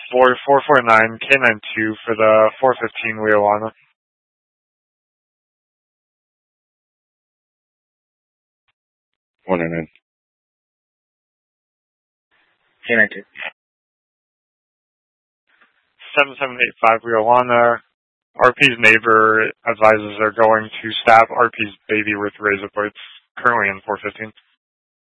449 K92 for the 415 Leolana. 109. K92. 7785 Leolana. RP's neighbor advises they're going to stab RP's baby with razor blades, currently in 415.